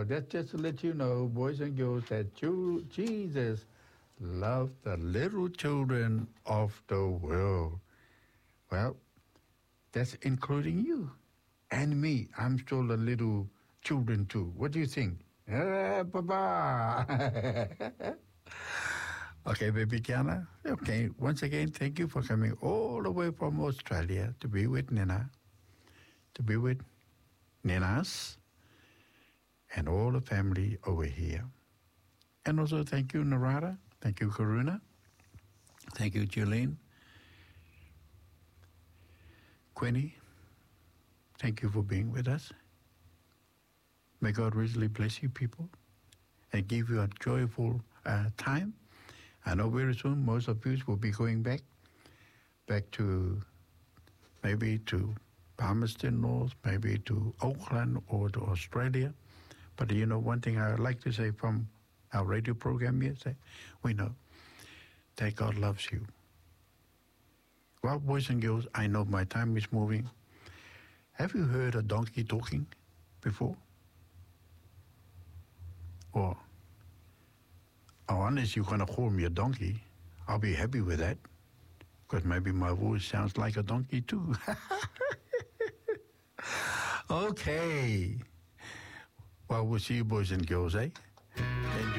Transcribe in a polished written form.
that's just to let you know, boys and girls, that Jesus loved the little children of the world. Well, that's including you and me. I'm still a little children too. What do you think? Bye-bye. Okay, baby Kiana. Okay, once again, thank you for coming all the way from Australia to be with Nina, to be with Ninas, and all the family over here. And also thank you, Narada. Thank you, Karuna. Thank you, Jolene. Queenie, thank you for being with us. May God richly bless you people and give you a joyful time. I know very soon most of you will be going back to maybe to Palmerston North, maybe to Auckland or to Australia. But you know, one thing I would like to say from our radio program here, we know that God loves you. Well, boys and girls, I know my time is moving. Have you heard a donkey talking before? Or unless you're going to call me a donkey, I'll be happy with that. Because maybe my voice sounds like a donkey too. Okay. Well, we'll see you boys and girls, eh?